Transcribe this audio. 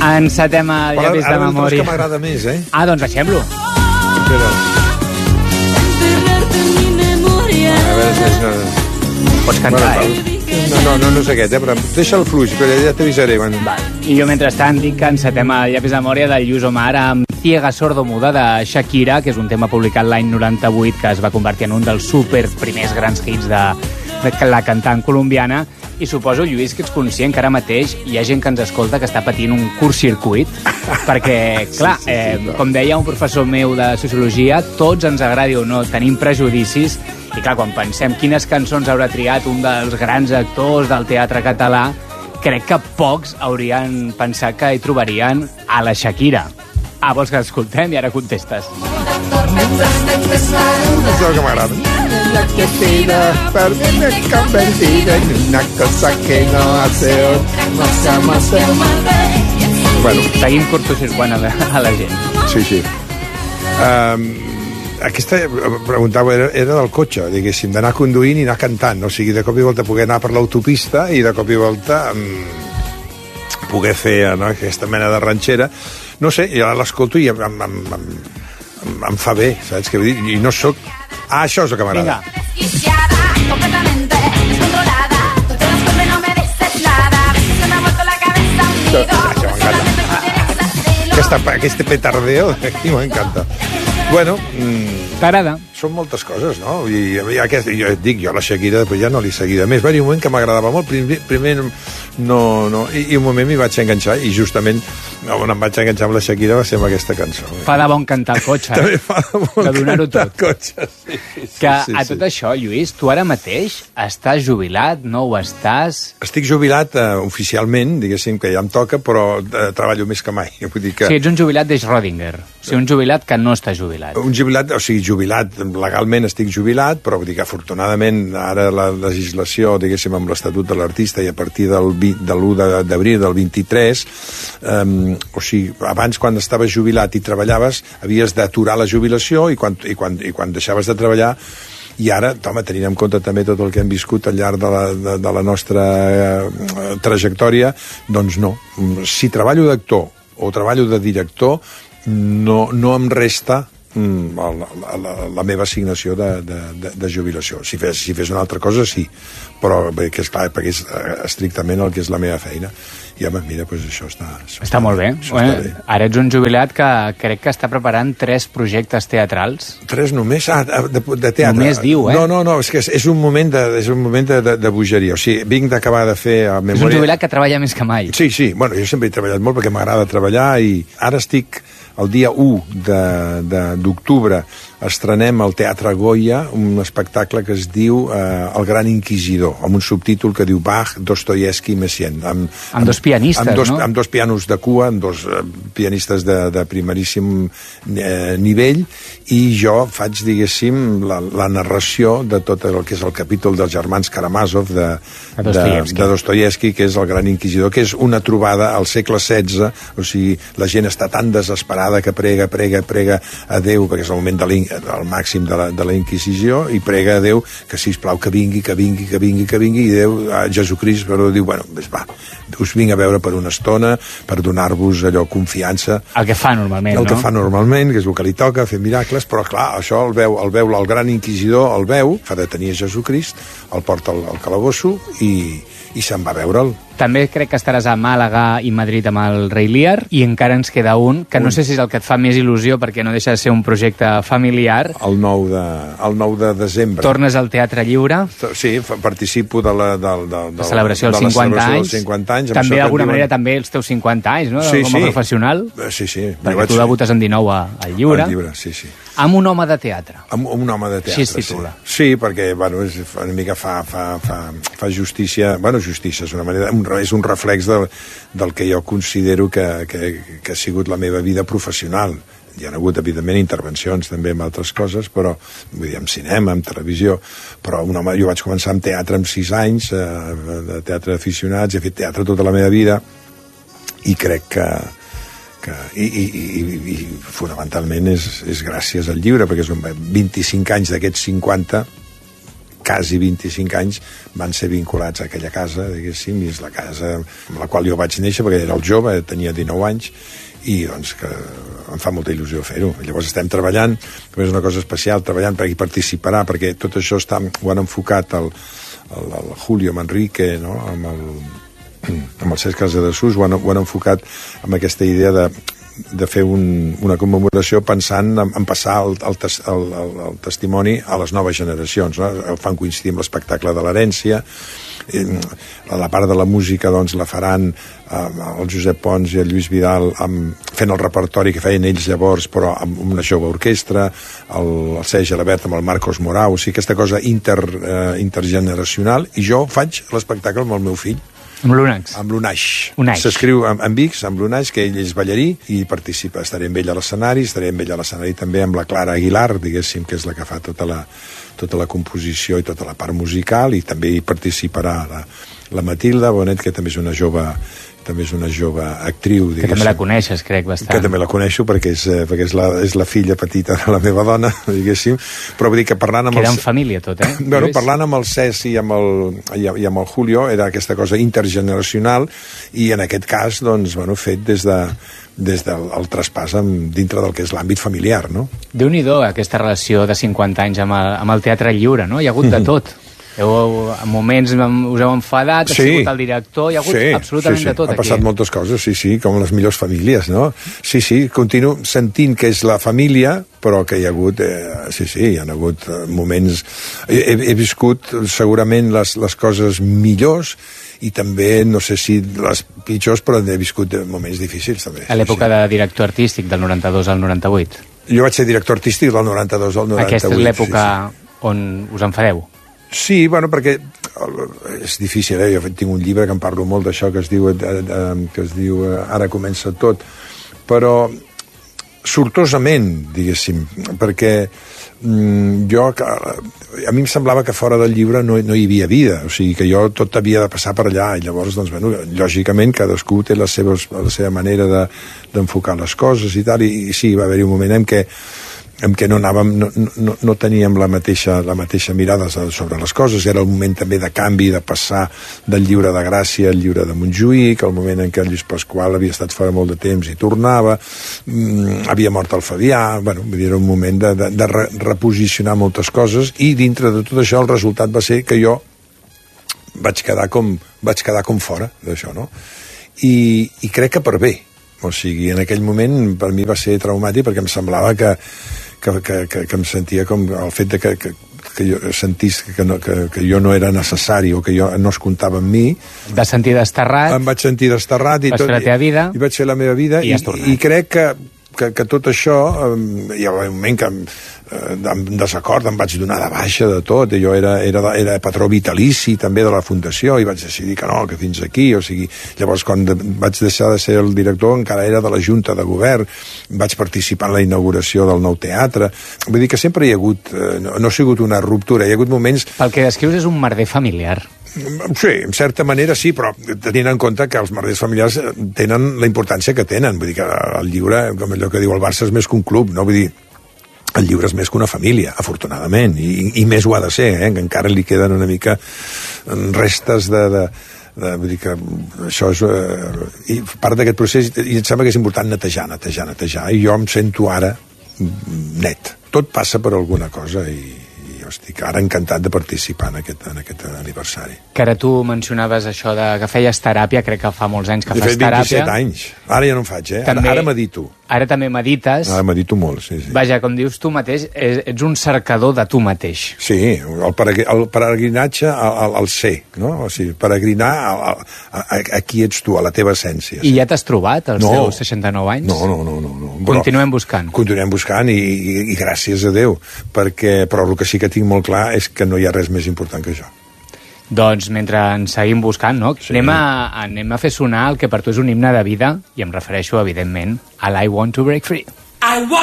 Encetem el llapis de memòria. Ara que m'agrada més, eh? Ah, doncs deixem-lo. Espera. A veure si... Pots cantar, eh? No sé aquest, però deixa'l fluix, però ja t'avisaré. I jo, mentrestant, dic que encetem el llapis de memòria del Lluís Omar amb Ciega Sordomuda de Shakira, que és un tema publicat l'any 98 que es va convertir en un dels super primers grans hits de la cantant colombiana. I suposo, Lluís, que ets conscient que ara mateix hi ha gent que ens escolta que està patint un curt-circuit, perquè, clar, com deia un professor meu de sociologia, tots, ens agradi o no, tenim prejudicis, i clar, quan pensem quines cançons haurà triat un dels grans actors del teatre català, crec que pocs haurien pensat que hi trobarien a la Shakira. Ah, vols que l'escoltem i ara contestes? És el que m'agrada. La que tira per mi me convertida en una cosa que no hace no se hace. Bueno, seguim curtocircuant a la gent. Sí. Aquesta preguntava era del cotxe, diguéssim, d'anar conduint i anar cantant, o sigui, de cop i volta poder anar per l'autopista i de cop i volta poder fer aquesta mena de ranxera. No sé, jo l'escolto i em fa bé, saps què vull dir? I no soc... Ah, això és el que m'agrada. Vinga. Aquest petardeo aquí m'encanta. Bueno... T'agrada? Són moltes coses, no? I jo et dic, jo la Shakira després ja no l'he seguida més. Va haver un moment que m'agradava molt, primer no, i un moment m'hi vaig enganxar i justament on em vaig enganxar amb la Shakira va ser amb aquesta cançó. Fa de bon cantar el cotxe, També fa de bon cantar el cotxe, sí. A tot això, Lluís, tu ara mateix estàs jubilat, no ho estàs? Estic jubilat oficialment, diguéssim que ja em toca, però treballo més que mai. Vull dir que... Sí, ets un jubilat de Schrödinger. O sigui, un jubilat que no està jubilat. Un jubilat, o sigui, jubilat, legalment estic jubilat, però vull dir que afortunadament ara la legislació, diguéssim, amb l'Estatut de l'Artista i a partir de l'1 d'abril del 23, o sigui, abans quan estaves jubilat i treballaves havies d'aturar la jubilació i quan deixaves de treballar. I ara, home, tenint en compte també tot el que hem viscut al llarg de la nostra trajectòria, doncs no. Si treballo d'actor o treballo de director, no em resta la meva assignació de jubilació. Si fes una altra cosa, sí, però que és clar, perquè és estrictament el que és la meva feina. I home, mira, doncs això està molt bé. Ara ets un jubilat que crec que està preparant 3 projectes teatrals. 3 només? De teatre. Només diu, eh? No, és que és un moment de bogeria. O sigui, vinc d'acabar de fer a memòria... És un jubilat que treballa més que mai. Sí, bueno, jo sempre he treballat molt perquè m'agrada treballar i ara estic el dia 1 d'octubre estrenem al Teatre Goya un espectacle que es diu El Gran Inquisidor, amb un subtítol que diu Bach, Dostoievski i Messiaen. Amb 2 pianistes, no? Amb 2 pianos de cua, amb 2 pianistes de primeríssim nivell, i jo faig, diguéssim, la narració de tot el que és el capítol dels germans Karamazov de Dostoievski, que és El Gran Inquisidor, que és una trobada al segle XVI, o sigui, la gent està tan desesperada que prega a Déu, perquè és el moment del màxim de la Inquisició, i prega a Déu que, sisplau, que vingui, i Déu, Jesucrist, però diu, bueno, va, us vinc a veure per una estona, per donar-vos allò, confiança. El que fa normalment, no? El que fa normalment, que és el que li toca, fer miracles, però clar, això el veu el Gran Inquisidor, el veu, fa detenir a Jesucrist, el porta al calabosso i se'n va veure'l. També crec que estaràs a Màlaga i Madrid amb el Rei Lear, i encara ens queda un, que no sé si és el que et fa més il·lusió, perquè no deixa de ser un projecte familiar. El 9 de desembre. Tornes al Teatre Lliure. Sí, participo de la celebració dels 50 anys. També, d'alguna manera, també els teus 50 anys, no? Sí, com a professional. Sí. Perquè tu debutes en 19 al Lliure. Al Lliure, sí. Amb un home de teatre. Amb un home de teatre, així es titula. Sí, perquè, bueno, una mica fa justícia. Bueno, justícia és una manera... És un reflex del que jo considero que ha sigut la meva vida professional. Hi ha hagut, evidentment, intervencions també amb altres coses, però, vull dir, amb cinema, amb televisió, però jo vaig començar amb teatre amb 6 anys, de teatre d'aficionats, he fet teatre tota la meva vida, i crec que fonamentalment és gràcies al llibre, perquè són 25 anys d'aquests 50 quasi 25 anys van ser vinculats a aquella casa, diguéssim, i és la casa amb la qual jo vaig néixer, perquè era el jove, tenia 19 anys, i doncs que em fa molta il·lusió fer-ho. Llavors estem treballant, també és una cosa especial, treballant per qui participarà, perquè tot això ho han enfocat el Julio Manrique, no? amb el Cesc Casadesús, ho han enfocat amb aquesta idea de fer una commemoració pensant en passar el testimoni a les noves generacions, no? El fan coincidir amb l'espectacle de l'herència. La part de la música doncs la faran el Josep Pons i el Lluís Vidal fent el repertori que feien ells llavors, però amb una jove orquestra, el Sergi Alabert amb el Marcos Morau, o sigui, aquesta cosa intergeneracional, i jo faig l'espectacle amb el meu fill. Amb l'Unaix. Amb l'Unaix. S'escriu amb X, amb l'Unaix, que ell és ballarí i participa. Estaré amb ell a l'escenari, estaré amb ell a l'escenari també amb la Clara Aguilar, diguéssim, que és la que fa tota la composició i tota la part musical, i també hi participarà la Matilda Bonet, que també és una jove actriu, diguéssim. Que també la coneixes, crec, bastant. Que també la coneixo perquè és la filla petita de la meva dona, diguéssim, però vull dir que parlant amb Queda en família tot, eh? Bueno, parlant amb el Cesc i amb el Julio era aquesta cosa intergeneracional, i en aquest cas, doncs, bueno, fet des del traspàs dintre del que és l'àmbit familiar, no? Déu-n'hi-do, aquesta relació de 50 anys amb el teatre lliure, no? Hi ha hagut de tot. En moments us heu enfadat, ha sigut el director, hi ha hagut absolutament de tot aquí. Ha passat moltes coses, sí, com les millors famílies, no? Sí, continuo sentint que és la família, però que hi ha hagut, hi ha hagut moments... He viscut segurament les coses millors, i també, no sé si les pitjors, però he viscut moments difícils també. A l'època de director artístic, del 92 al 98? Jo vaig ser director artístic del 92 al 98. Aquesta és l'època on us enfadeu? Sí, bueno, perquè és difícil, jo tinc un llibre que em parlo molt d'això, que es diu Ara comença tot, però sortosament, diguéssim, perquè a mi em semblava que fora del llibre no hi havia vida, o sigui, que jo tot havia de passar per allà, i llavors, doncs, bueno, lògicament, cadascú té la seva manera d'enfocar les coses i tal, i sí, va haver-hi un moment en què no teníem la mateixa mirada sobre les coses. Era el moment també de canvi, de passar del llibre de Gràcia al llibre de Montjuïc, el moment en què el Lluís Pasqual havia estat fora molt de temps i tornava, havia mort el Fabià, bueno, era un moment de reposicionar moltes coses, i dintre de tot això el resultat va ser que jo vaig quedar com fora d'això, no? I crec que per bé. O sigui, en aquell moment per mi va ser traumàtic, perquè em semblava que em sentia com el fet de que jo sentís que jo no era necessari, o que jo no es comptava amb mi. Et vas sentir desterrat. Em vaig sentir desterrat. Vas fer la teva vida. I vaig fer la meva vida. I has tornat. I crec que tot això, hi ha un moment que en desacord em vaig donar de baixa de tot, jo era patró vitalici també de la fundació, i vaig decidir que no, que fins aquí, o sigui, llavors quan vaig deixar de ser el director encara era de la Junta de Govern, vaig participar en la inauguració del nou teatre, vull dir que sempre hi ha hagut, no ha sigut una ruptura, hi ha hagut moments... Pel que descrius és un merder familiar. Sí, en certa manera sí, però tenint en compte que els merders familiars tenen la importància que tenen, vull dir que el lliure, com allò que diu el Barça, és més que un club, no? Vull dir, el llibre és més que una família, afortunadament, i més ho ha de ser, que encara li queden una mica restes vull dir que això és i part d'aquest procés, i em sembla que és important netejar, i jo em sento ara net. Tot passa per alguna cosa, i estic ara encantat de participar en aquest aniversari. Que ara tu mencionaves això de que feies teràpia, crec que fa molts anys que fas teràpia. He fet 27 anys. Ara ja no en faig, Ara medito. Ara també medites. Ara medito molt, sí. Vaja, com dius tu mateix, ets un cercador de tu mateix. Sí, el peregrinatge al ser, no? O sigui, peregrinar a qui ets tu, a la teva essència. I ja t'has trobat als teus 69 anys? No. Continuem buscant. Continuem buscant, i gràcies a Déu, però el que sí que tinc molt clar és que no hi ha res més important que això. Doncs mentre ens seguim buscant, no? Sí. Anem a fer sonar el que per tu és un himne de vida, i em refereixo, evidentment, a I Want to Break Free.